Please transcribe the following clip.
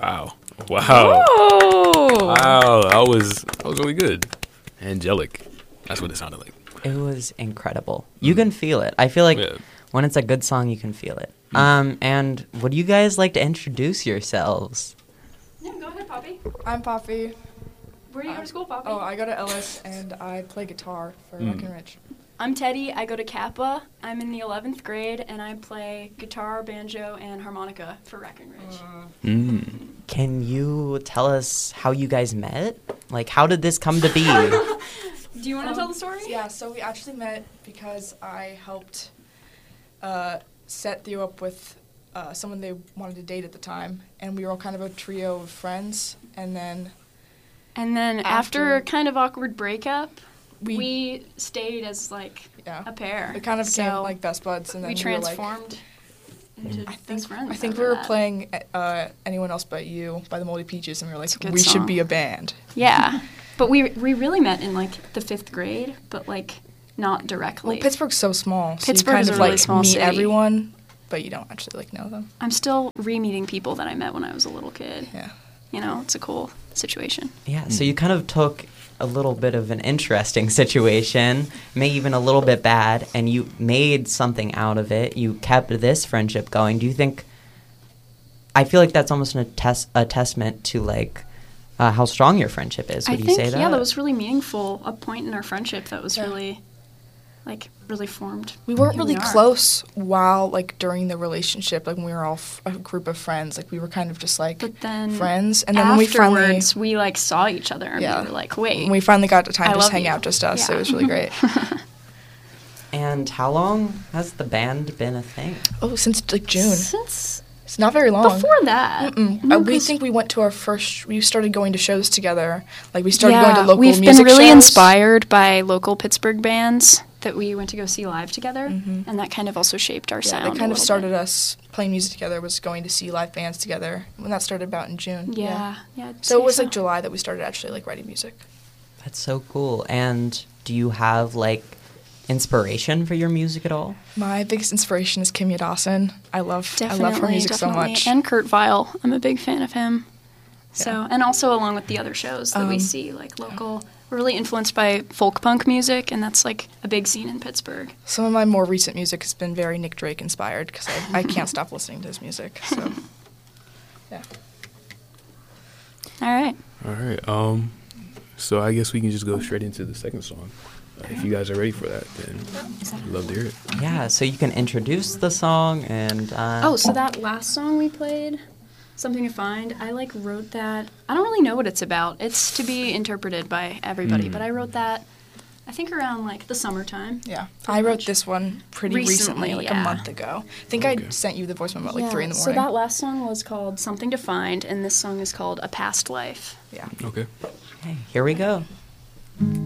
Wow. Wow. Oh. Wow. That was really good. Angelic. That's what it sounded like. It was incredible. You can feel it. I feel like when it's a good song, you can feel it. And would you guys like to introduce yourselves? Yeah, go ahead, Poppy. I'm Poppy. Where do you go to school, Poppy? Oh, I go to Ellis, and I play guitar for Breckenridge. I'm Teddy. I go to Kappa. I'm in the 11th grade, and I play guitar, banjo, and harmonica for Breckenridge. Can you tell us how you guys met? Like, how did this come to be? Do you want to tell the story? Yeah, so we actually met because I helped set Theo up with someone they wanted to date at the time, and we were all kind of a trio of friends, and then after a kind of awkward breakup, we stayed as, like, a pair. It kind of became, like, best buds, and then we transformed into I best friends. I think we were playing Anyone Else But You by the Moldy Peaches, and we were like, we song. should be a band. Yeah. But we really met in, like, the 5th grade, but, like, not directly. Well, Pittsburgh's so small, so Pittsburgh you kind is of, a really like, small meet city. everyone, but you don't actually, like, know them. I'm still re-meeting people that I met when I was a little kid. Yeah. You know, it's a cool situation. Yeah, so you kind of took a little bit of an interesting situation, maybe even a little bit bad, and you made something out of it. You kept this friendship going. Do you think... I feel like that's almost a testament to, like, how strong your friendship is. Would you say that? Yeah, that was really meaningful. A point in our friendship that was really, like, really formed. We weren't who really we are. close while, like, during the relationship. Like, when we were all a group of friends. Like, we were kind of just, like, But then friends. And then when we finally... afterwards, we, like, saw each other and we were like, wait. When we finally got the time I to just love hang you. out, just us, Yeah. it was really great. And how long has the band been a thing? Oh, since, like, June. Since It's not very long. before that. No, we 'cause- think we went to our first... We started going to shows together. Like, we started going to local we've music been really shows. inspired by local Pittsburgh bands that we went to go see live together, and that kind of also shaped our Yeah, sound. that kind a of little started bit. us playing music together, was going to see live bands together. When that started about in June. Yeah. I'd So it say was, like, July that we started actually, like, writing music. That's so cool. And do you have, like, inspiration for your music at all? My biggest inspiration is Kimya Dawson. I love her Definitely, music so much. And Kurt Vile. I'm a big fan of him. So, and also along with the other shows that we see, like local, we're really influenced by folk punk music, and that's like a big scene in Pittsburgh. Some of my more recent music has been very Nick Drake inspired because I can't stop listening to his music. So, yeah. All right. All right. So I guess we can just go straight into the second song. If you guys are ready for that, then I'd love to hear it. Yeah, so you can introduce the song and... So that last song we played, Something to Find, I like wrote that. I don't really know what it's about. It's to be interpreted by everybody, but I wrote that, I think around like the summertime. Yeah. Pretty I wrote much. this one pretty recently, like a month ago. I think I sent you the voice memo at like 3 in the So morning. that last song was called Something to Find, and this song is called A Past Life. Yeah. Okay. Okay, here we go.